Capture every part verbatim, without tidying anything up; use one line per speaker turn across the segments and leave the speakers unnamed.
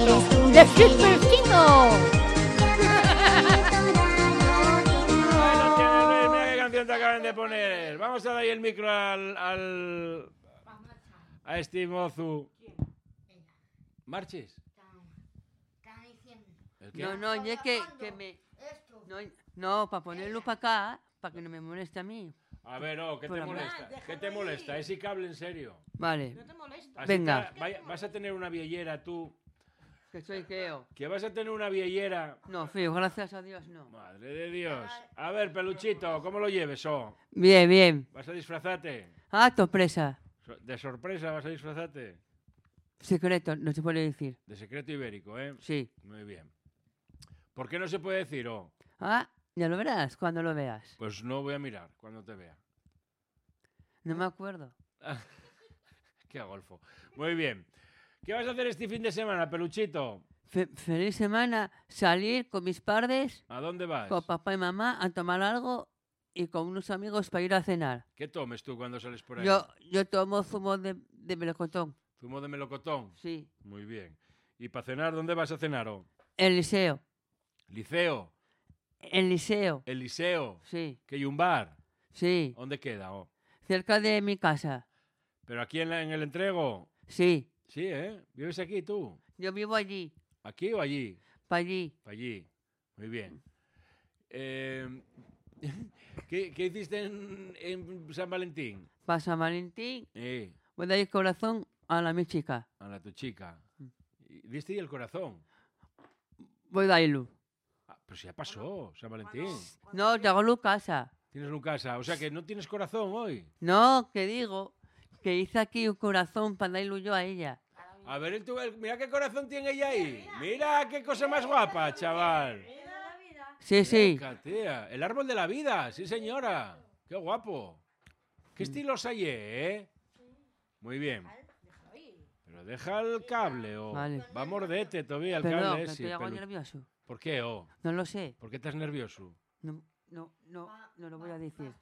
¡De Silverstino!
Ahí lo tienes, Luis. Mira qué canción te acaban de poner. Vamos a dar ahí el micro al... al... a Steve Ozu. ¿Marches? ¿El qué?
No, no, y es que, que me... No, no para ponerlo para acá, para que no me moleste a mí.
A ver, oh, ¿qué te
Pero-
molesta? ¿Qué te molesta? ¿Ese cable en serio?
Vale,
Así
Venga.
te- vaya- vas a tener una viellera tú.
que soy feo.
Que vas a tener una viellera.
No, feo, gracias a Dios, no.
Madre de Dios. A ver, peluchito, ¿cómo lo lleves, oh?
Bien, bien.
¿Vas a disfrazarte?
Ah, sorpresa.
So- ¿De sorpresa vas a disfrazarte?
Secreto, no se puede decir.
De secreto ibérico, ¿eh?
Sí.
Muy bien. ¿Por qué no se puede decir, oh?
Ah, ya lo verás cuando lo veas.
Pues no voy a mirar cuando te vea.
No me acuerdo.
Qué golfo. Muy bien. ¿Qué vas a hacer este fin de semana, peluchito?
Fe- feliz semana, salir con mis padres,
¿A dónde vas?
con papá y mamá a tomar algo y con unos amigos para ir a cenar.
¿Qué tomes tú cuando sales por ahí?
Yo, yo tomo zumo de, de melocotón,
¿Zumo de melocotón?
sí.
Muy bien. ¿Y para cenar, dónde vas a cenar, oh?
El liceo,
Liceo,
el liceo,
el liceo,
sí,
que hay un bar.
sí.
¿Dónde queda, oh?
Cerca de mi casa,
Pero aquí en, la- en el entrego.
sí.
Sí, ¿eh? ¿Vives aquí tú?
Yo vivo allí,
¿Aquí o allí?
para allí.
Para allí. Muy bien. Eh, ¿qué, qué hiciste en, en San Valentín?
Para San Valentín,
Eh,
voy a dar el corazón a la mi chica.
a la tu chica. ¿Y ¿Diste ahí el corazón?
Voy a darlo.
Ah, pero si ya pasó, San Valentín.
No, te hago casa.
Tienes un casa. O sea que no tienes corazón hoy.
No, que digo que hice aquí un corazón para darlo yo a ella.
A ver, el tu- el- mira qué corazón tiene ella ahí. Mira qué cosa más guapa, chaval.
Sí, sí.
Venga, tía, el árbol de la vida, sí señora. Qué guapo. Qué estilos hay, ¿eh? Muy bien. Pero deja el cable, o
Vale.
va a morderte todavía el
Perdón,
cable
que
ese.
estoy algo
pelu-
nervioso.
¿Por qué, oh?
No lo sé.
¿Por qué estás nervioso?
No, no, no, no lo voy a decir.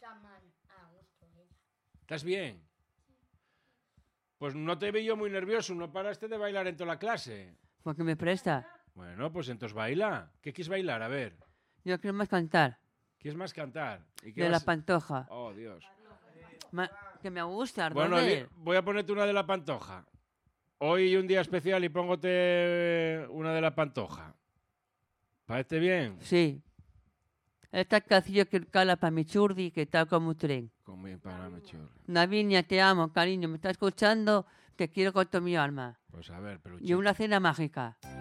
¿Estás bien? Pues no te vi yo muy nervioso, no paraste de bailar en toda la clase.
Porque me presta.
Bueno, pues entonces baila. ¿Qué quieres bailar? A ver.
Yo quiero más cantar.
¿Quieres más cantar? ¿Y qué
De la
vas-
pantoja.
Oh, Dios.
Ma- que me gusta,
Bueno,
Arnolder.
di- voy a ponerte una de la pantoja. Hoy un día especial y póngote una de la pantoja. ¿Parece bien?
Sí. Esta canción que cala para mi churdi, que tal como un tren.
Con mi parámetro.
Navinia, te amo, cariño. ¿Me estás escuchando? Te quiero con toda mi alma.
Pues a ver,
Y
peluchito.
una cena mágica.